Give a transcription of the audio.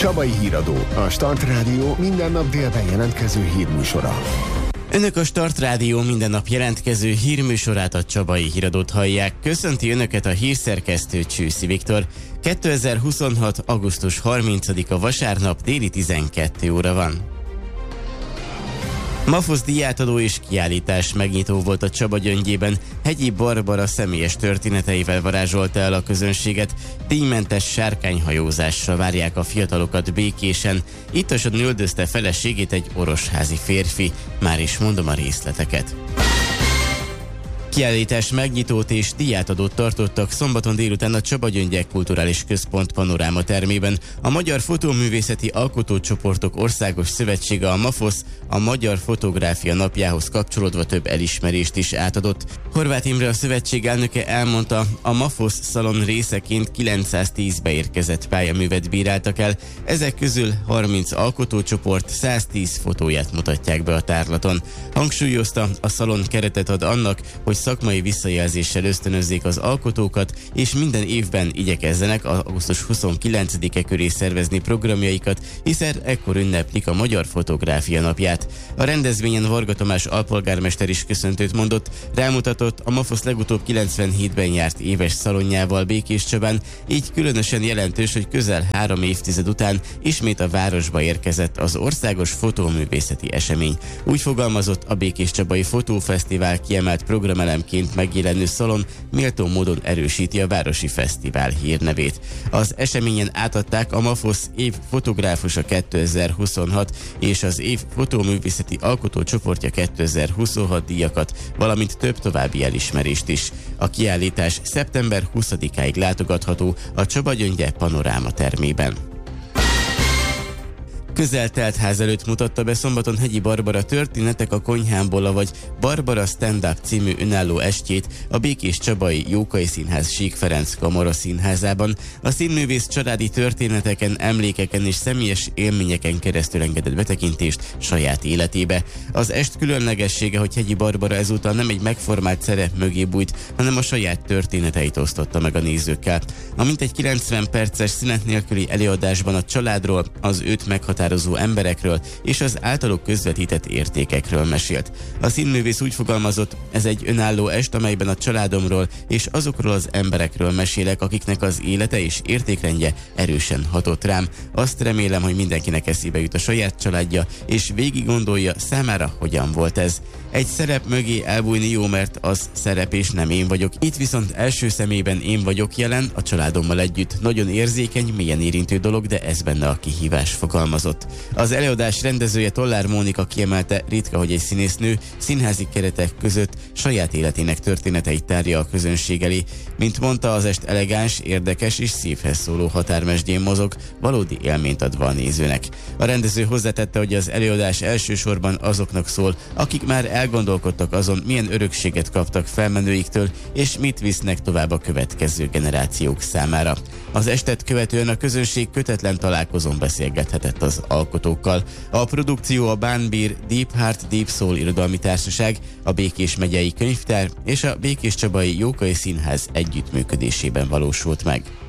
Csabai Híradó, a Start Rádió minden nap délben jelentkező hírműsora. Önök a Start Rádió minden nap jelentkező hírműsorát, a Csabai Híradót hallják. Köszönti Önöket a hírszerkesztő Csőszi Viktor. 2026. augusztus 30-a vasárnap déli 12 óra van. Mafosz díjátadó és kiállítás megnyitó volt a Csaba gyöngyében. Hegyi Barbara személyes történeteivel varázsolta el a közönséget. Díjmentes sárkányhajózásra várják a fiatalokat Békésen. Ittasan üldözte feleségét egy orosházi férfi. Már is mondom a részleteket. Kiállítás megnyitót és díjátadót tartottak szombaton délután a Csaba Gyöngyek Kulturális Központ Panoráma termében. A Magyar Fotóművészeti Alkotócsoportok Országos Szövetsége, a Mafosz, a Magyar Fotográfia Napjához kapcsolódva több elismerést is átadott. Horváth Imre, a szövetség elnöke elmondta, a Mafosz szalon részeként 910 beérkezett pályaművet bíráltak el, ezek közül 30 alkotócsoport 110 fotóját mutatják be a tárlaton. Hangsúlyozta, a szalon keretet ad annak, hogy szakmai visszajelzéssel ösztönözzék az alkotókat, és minden évben igyekezzenek augusztus 29-e köré szervezni programjaikat, hiszen ekkor ünneplik a Magyar Fotográfia Napját. A rendezvényen Varga Tamás alpolgármester is köszöntőt mondott, rámutatott, a Mafosz legutóbb 97-ben járt éves szalonjával Békéscsabán, így különösen jelentős, hogy közel 3 évtized után ismét a városba érkezett az országos fotóművészeti esemény. Úgy fogalmazott, a Békéscsabai Fotófesztivál kiemelt programelemként megjelenő szalon méltó módon erősíti a városi fesztivál hírnevét. Az eseményen átadták a Mafosz év fotográfusa 2026 és az év fotóművészeti alkotócsoportja 2026 díjakat, valamint több további elismerést is. A kiállítás szeptember 20-áig látogatható a Csaba Gyöngye Panoráma termében. Közeltelt ház előtt mutatta be szombaton Hegyi Barbara Történetek a konyhámból, vagy Barbara Stand-up című önálló estjét a Békéscsabai Jókai Színház Sík Ferenc Kamara Színházában. A színművész családi történeteken, emlékeken és személyes élményeken keresztül engedett betekintést saját életébe. Az est különlegessége, hogy Hegyi Barbara ezúttal nem egy megformált szerep mögé bújt, hanem a saját történeteit osztotta meg a nézőkkel. A mintegy 90 perces szünet nélküli előadásban a családról, az őt meghatározó emberekről és az általuk közvetített értékekről mesélt. A színművész úgy fogalmazott, ez egy önálló est, amelyben a családomról és azokról az emberekről mesélek, akiknek az élete és értékrendje erősen hatott rám. Azt remélem, hogy mindenkinek eszébe jut a saját családja, és végig gondolja, számára hogyan volt ez. Egy szerep mögé elbújni jó, mert az szerep és nem én vagyok. Itt viszont első személyben én vagyok jelen, a családommal együtt. Nagyon érzékeny, mélyen érintő dolog, de ez benne a kihívás, fogalmazott. Az előadás rendezője, Tollár Mónika kiemelte, ritka, hogy egy színésznő színházi keretek között saját életének történeteit tárja a közönség elé. Mint mondta, az est elegáns, érdekes és szívhez szóló határmesdjén mozog, valódi élményt adva a nézőnek. A rendező hozzátette, hogy az előadás elsősorban azoknak szól, akik már elgondolkodtak azon, milyen örökséget kaptak felmenőiktől, és mit visznek tovább a következő generációk számára. Az estet követően a közönség kötetlen találkozón beszélgethetett az alkotókkal. A produkció a Bánbír Deep Heart Deep Soul irodalmi társaság, a Békés megyei könyvtár és a Békéscsabai Jókai Színház együttműködésében valósult meg.